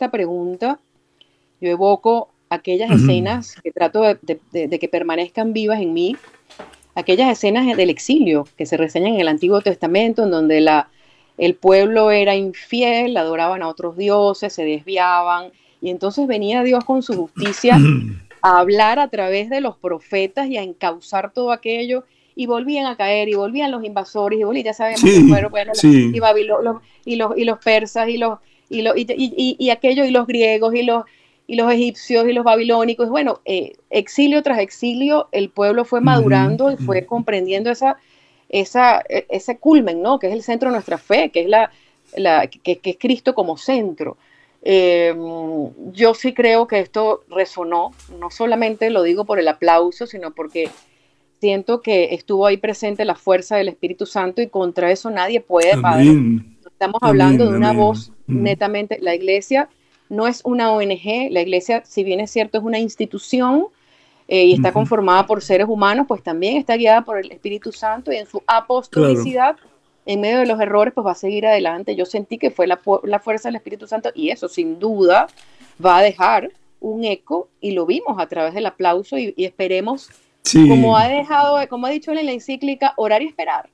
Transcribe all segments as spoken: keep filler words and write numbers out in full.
esta pregunta, yo evoco aquellas escenas que trato de, de, de, de que permanezcan vivas en mí, aquellas escenas del exilio que se reseñan en el Antiguo Testamento, en donde la, el pueblo era infiel, adoraban a otros dioses, se desviaban, y entonces venía Dios con su justicia a hablar a través de los profetas y a encauzar todo aquello, y volvían a caer, y volvían los invasores, y volvían, ya sabemos que Sí, fueron, bueno, y, sí, Babilo, los, y, los, y los persas, y los, y, los, y, y, y aquello, y los griegos, y los, y los egipcios, y los babilónicos. Bueno, eh, exilio tras exilio, el pueblo fue ujú, madurando y ujú, fue comprendiendo esa, esa, ese culmen, ¿no? Que es el centro de nuestra fe, que es, la, la que, que es Cristo como centro. Eh, yo sí creo que esto resonó, no solamente lo digo por el aplauso, sino porque siento que estuvo ahí presente la fuerza del Espíritu Santo y contra eso nadie puede, Padre. amén, Estamos hablando amén, de una amén. voz Mm, netamente, la iglesia no es una O N G, la iglesia, si bien es cierto, es una institución eh, y está ujú, conformada por seres humanos, pues también está guiada por el Espíritu Santo y en su claro, apostolicidad, en medio de los errores, pues va a seguir adelante. Yo sentí que fue la, la fuerza del Espíritu Santo y eso sin duda va a dejar un eco y lo vimos a través del aplauso y, y esperemos, como ha sí, dejado, como ha dicho él en la encíclica, orar y esperar.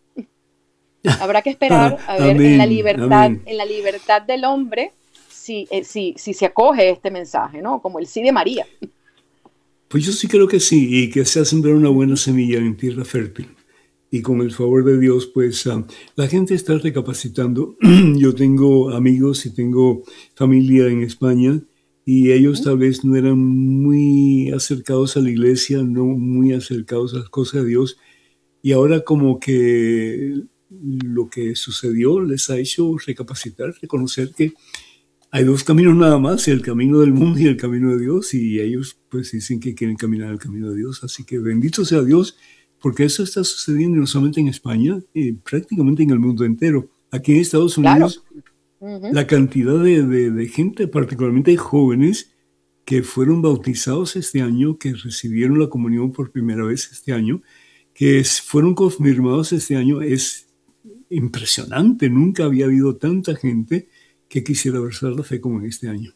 Habrá que ah, esperar a ver en la amén, libertad, amén. en la libertad del hombre si, eh, si, si se acoge este mensaje, ¿no? Como el sí de María. Pues yo sí creo que sí, y que sea sembrar una buena semilla en tierra fértil. Y con el favor de Dios, pues ah, la gente está recapacitando. Yo tengo amigos y tengo familia en España y ellos tal vez no eran muy acercados a la iglesia, no muy acercados a las cosas de Dios. Y ahora como que lo que sucedió les ha hecho recapacitar, reconocer que hay dos caminos nada más, el camino del mundo y el camino de Dios, y ellos pues dicen que quieren caminar el camino de Dios. Así que bendito sea Dios, porque eso está sucediendo no solamente en España, eh, prácticamente en el mundo entero. Aquí en Estados Claro. Unidos, Uh-huh. la cantidad de, de, de gente, particularmente jóvenes, que fueron bautizados este año, que recibieron la comunión por primera vez este año, que fueron confirmados este año, es impresionante. Nunca había habido tanta gente que quisiera abrazar la fe como en este año.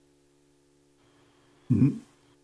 Mm.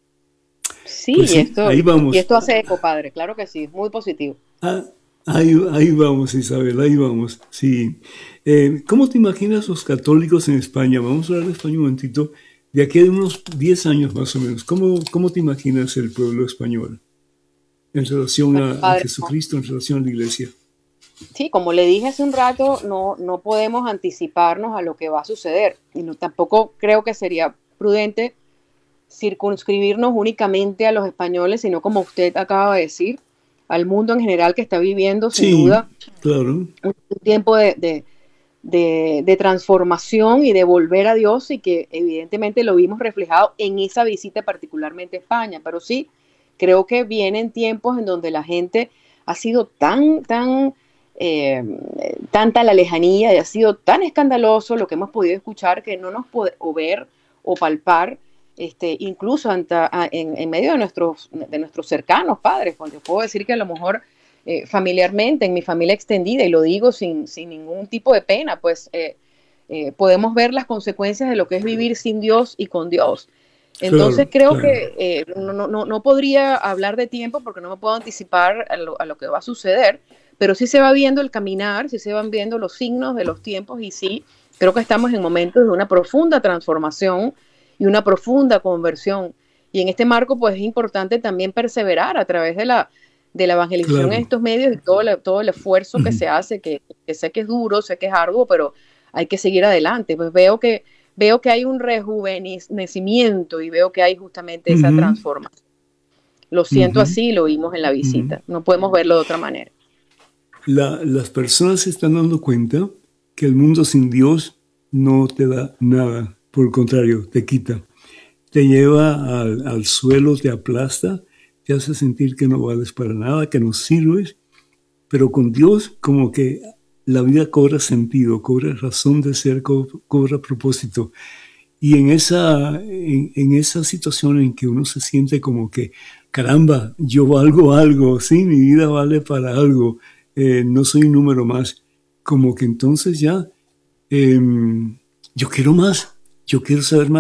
Sí, Pues y sí, esto, ahí y vamos. esto hace eco, Padre, claro que sí, muy positivo. Ah, ahí, ahí vamos, Isabel, ahí vamos. Sí. Eh, ¿cómo te imaginas los católicos en España? Vamos a hablar de España un momentito. De aquí a unos diez años más o menos, ¿cómo, cómo te imaginas el pueblo español en relación Bueno, a, a Padre, no. Jesucristo, en relación a la iglesia? Sí, como le dije hace un rato, no, no podemos anticiparnos a lo que va a suceder. Y no, tampoco creo que sería prudente circunscribirnos únicamente a los españoles, sino como usted acaba de decir, al mundo en general que está viviendo sin Sí, duda claro, un tiempo de, de, de, de transformación y de volver a Dios y que evidentemente lo vimos reflejado en esa visita particularmente a España. Pero sí, creo que vienen tiempos en donde la gente ha sido tan, tan, eh, tanta la lejanía y ha sido tan escandaloso lo que hemos podido escuchar que no nos puede o ver o palpar, este, incluso anta, a, en, en, medio de nuestros, de nuestros cercanos padres. Cuando yo puedo decir que a lo mejor eh, familiarmente, en mi familia extendida, y lo digo sin, sin ningún tipo de pena, pues eh, eh, podemos ver las consecuencias de lo que es vivir sin Dios y con Dios. Entonces claro, creo claro. que eh, no, no, no podría hablar de tiempo porque no me puedo anticipar a lo, a lo que va a suceder, pero sí se va viendo el caminar, sí se van viendo los signos de los tiempos y sí, creo que estamos en momentos de una profunda transformación y una profunda conversión. Y en este marco, pues es importante también perseverar a través de la, de la evangelización en Claro. estos medios y todo, el, todo el esfuerzo que Ujú. se hace, que, que sé que es duro, sé que es arduo, pero hay que seguir adelante. Pues veo que, veo que hay un rejuvenecimiento y veo que hay justamente esa Ujú. transformación. Lo siento Ujú. así, lo vimos en la Ujú. visita. No podemos verlo de otra manera. La- las personas se están dando cuenta que el mundo sin Dios no te da nada. Por el contrario, te quita. Te lleva al, al suelo, te aplasta, te hace sentir que no vales para nada, que no sirves. Pero con Dios como que la vida cobra sentido, cobra razón de ser, co- cobra propósito. Y en esa, en, en esa situación en que uno se siente como que, caramba, yo valgo algo, sí, mi vida vale para algo, eh, no soy un número más, como que entonces ya, eh, yo quiero más, yo quiero saber más.